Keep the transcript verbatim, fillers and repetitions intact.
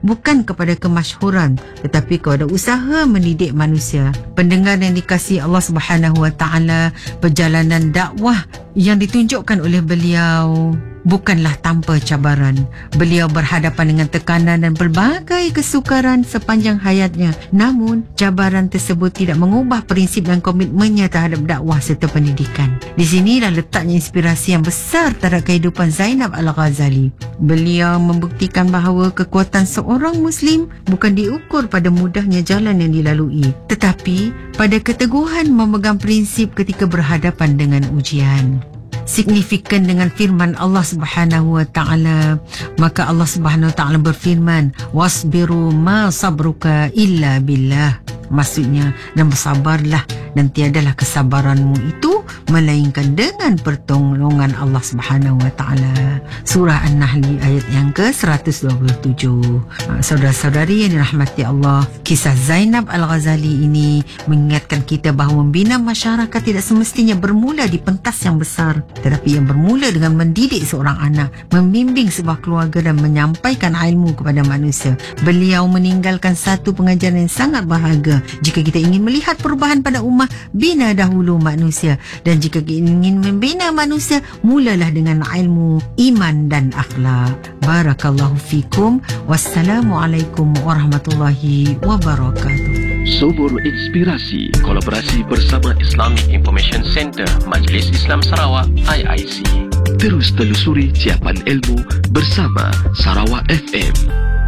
bukan kepada kemasyhuran, tetapi kepada usaha mendidik manusia. Pendengar yang dikasihi Allah Subhanahu Wa Taala, perjalanan dakwah yang ditunjukkan oleh beliau bukanlah tanpa cabaran. Beliau berhadapan dengan tekanan dan pelbagai kesukaran sepanjang hayatnya. Namun, cabaran tersebut tidak mengubah prinsip dan komitmennya terhadap dakwah serta pendidikan. Di sinilah letaknya inspirasi yang besar terhadap kehidupan Zainab Al-Ghazali. Beliau membuktikan bahawa kekuatan seorang Muslim bukan diukur pada mudahnya jalan yang dilalui, tetapi pada keteguhan memegang prinsip ketika berhadapan dengan ujian. Signifikan dengan firman Allah Subhanahu Wa Taala, maka Allah Subhanahu Wa Taala berfirman, wasbiru ma sabruka illa billah. Maksudnya, dan bersabarlah, dan tiadalah kesabaranmu itu melainkan dengan pertolongan Allah Subhanahu Wa Taala. Surah An-Nahl ayat yang ke seratus dua puluh tujuh. Saudara-saudari yang dirahmati Allah, kisah Zainab Al-Ghazali ini mengingatkan kita bahawa membina masyarakat tidak semestinya bermula di pentas yang besar, tetapi yang bermula dengan mendidik seorang anak, membimbing sebuah keluarga dan menyampaikan ilmu kepada manusia. Beliau meninggalkan satu pengajaran yang sangat berharga. Jika kita ingin melihat perubahan pada ummah, bina dahulu manusia. Dan jika kita ingin membina manusia, mulalah dengan ilmu, iman dan akhlak. Barakallahu fikum. Wassalamualaikum warahmatullahi wabarakatuh. Sumur Inspirasi, kolaborasi bersama Islamic Information Center Majlis Islam Sarawak I I C. Terus telusuri ciapan ilmu bersama Sarawak F M.